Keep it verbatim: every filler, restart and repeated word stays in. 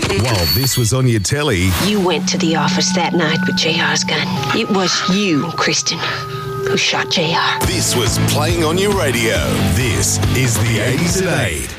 While this was on your telly, You went to the office that night with J R's gun. It was you, Kristen, who shot J R. this was playing on your radio. This is the eighties at eight.